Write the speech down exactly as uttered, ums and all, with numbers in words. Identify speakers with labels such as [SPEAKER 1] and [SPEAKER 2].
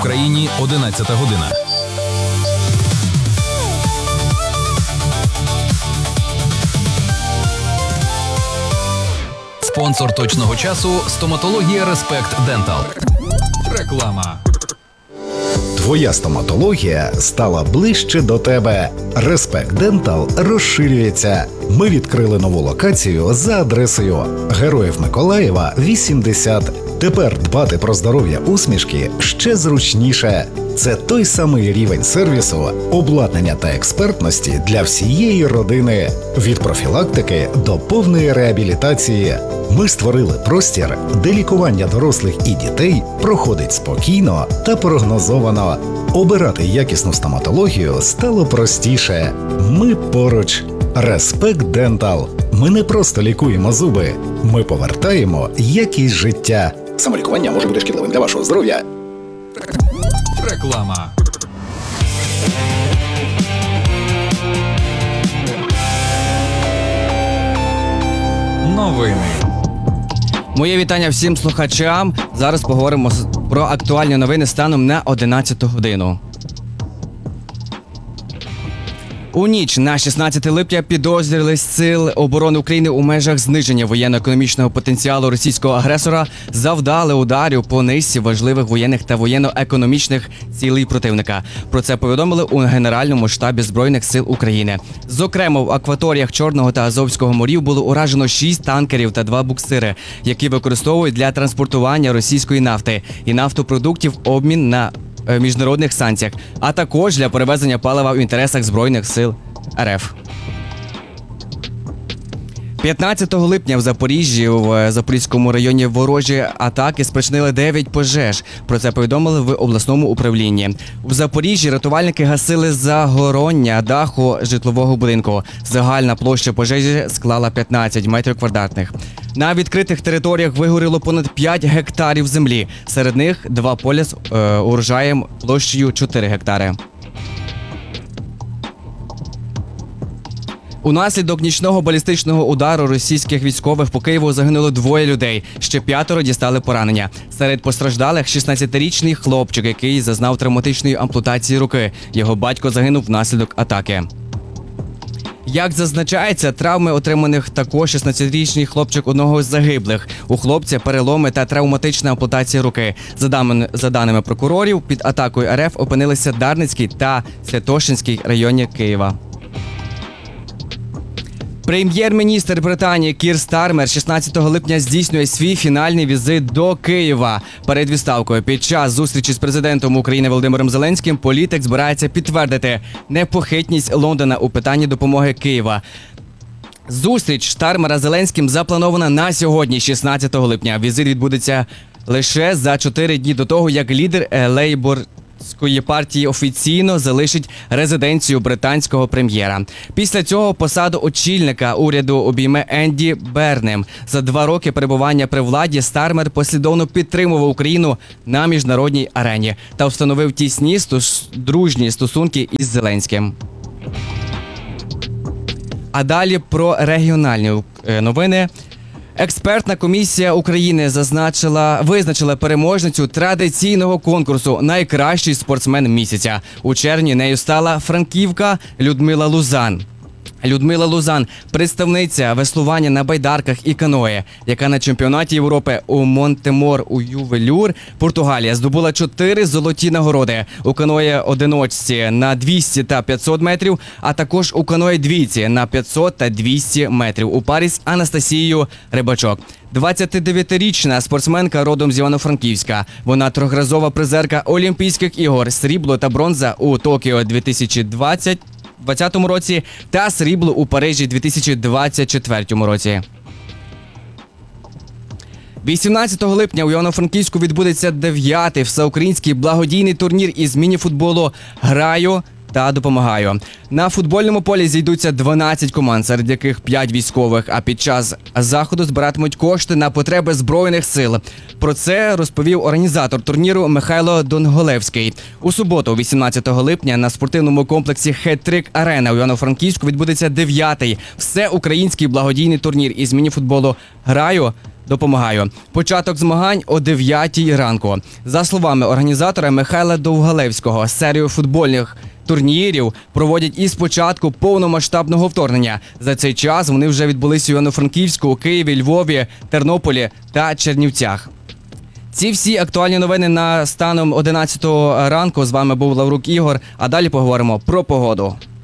[SPEAKER 1] Україні одинадцята година. Спонсор точного часу – стоматологія Респект Дентал. Реклама.
[SPEAKER 2] Твоя стоматологія стала ближче до тебе. Респект Дентал розширюється. Ми відкрили нову локацію за адресою Героїв Миколаєва, вісімдесят. Тепер дбати про здоров'я усмішки ще зручніше. Це той самий рівень сервісу, обладнання та експертності для всієї родини. Від профілактики до повної реабілітації. Ми створили простір, де лікування дорослих і дітей проходить спокійно та прогнозовано. Обирати якісну стоматологію стало простіше. Ми поруч. Респект Дентал. Ми не просто лікуємо зуби, ми повертаємо якість життя. Самолікування може бути шкідливим для вашого здоров'я.
[SPEAKER 1] Реклама. Новини.
[SPEAKER 3] Моє вітання всім слухачам. Зараз поговоримо про актуальні новини станом на одинадцяту годину. У ніч на шістнадцяте липня підрозділи Сил оборони України у межах зниження воєнно-економічного потенціалу російського агресора завдали ударів по низці важливих воєнних та воєнно-економічних цілей противника. Про це повідомили у Генеральному штабі Збройних сил України. Зокрема, в акваторіях Чорного та Азовського морів було уражено шість танкерів та два буксири, які використовують для транспортування російської нафти і нафтопродуктів обмін на міжнародних санкціях, а також для перевезення палива в інтересах Збройних сил РФ. п'ятнадцятого липня в Запоріжжі, в Запорізькому районі ворожі атаки спричинили дев'ять пожеж. Про це повідомили в обласному управлінні. В Запоріжжі рятувальники гасили загорання даху житлового будинку. Загальна площа пожежі склала п'ятнадцять метрів квадратних. На відкритих територіях вигоріло понад п'ять гектарів землі. Серед них два поля з е, урожаєм площею чотири гектари. Унаслідок нічного балістичного удару російських військових по Києву загинуло двоє людей, ще п'ятеро дістали поранення. Серед постраждалих шістнадцятирічний хлопчик, який зазнав травматичної ампутації руки. Його батько загинув внаслідок атаки. Як зазначається, травми отриманих також шістнадцятирічний хлопчик одного з загиблих. У хлопця переломи та травматична ампутація руки. За даними, за даними прокурорів, під атакою РФ опинилися Дарницький та Святошинський районі Києва. Прем'єр-міністр Британії Кір Стармер шістнадцятого липня здійснює свій фінальний візит до Києва. Перед відставкою під час зустрічі з президентом України Володимиром Зеленським політик збирається підтвердити непохитність Лондона у питанні допомоги Києва. Зустріч Стармера з Зеленським запланована на сьогодні, шістнадцятого липня. Візит відбудеться лише за чотири дні до того, як лідер Лейбор партії офіційно залишить резиденцію британського прем'єра. Після цього посаду очільника уряду обійме Енді Бернем. За два роки перебування при владі Стармер послідовно підтримував Україну на міжнародній арені та встановив тісні стос... дружні стосунки із Зеленським. А далі про регіональні новини. Експертна комісія України зазначила, визначила переможницю традиційного конкурсу «Найкращий спортсмен місяця». У червні нею стала франківка Людмила Лузан. Людмила Лузан – представниця веслування на байдарках і каное, яка на чемпіонаті Європи у Монтемор у Ювелюр, Португалія, здобула чотири золоті нагороди. У каное одиночці на двісті та п'ятсот метрів, а також у каное двійці на п'ятсот та двісті метрів у парі з Анастасією Рибачок. двадцятидев'ятирічна спортсменка родом з Івано-Франківська. Вона трьохразова призерка Олімпійських ігор, срібло та бронза у Токіо дві тисячі двадцятому році та срібло у Парижі дві тисячі двадцять четвертому році. вісімнадцятого липня у Івано-Франківську відбудеться дев'ятий всеукраїнський благодійний турнір із міні-футболу «Граю та допомагаю». На футбольному полі зійдуться дванадцять команд, серед яких п'ять військових, а під час заходу збиратимуть кошти на потреби Збройних сил. Про це розповів організатор турніру Михайло Донголевський. У суботу, вісімнадцятого липня, на спортивному комплексі «Хет-Трик Арена» у Івано-Франківську відбудеться дев'ятий всеукраїнський благодійний турнір із міні-футболу «Граю допомагаю. Початок змагань о дев'ятій ранку. За словами організатора Михайла Довгалевського, серію футбольних турнірів проводять із початку повномасштабного вторгнення. За цей час вони вже відбулися у Івано-Франківську, Києві, Львові, Тернополі та Чернівцях. Ці всі актуальні новини на станом одинадцятого ранку. З вами був Лаврук Ігор, а далі поговоримо про погоду.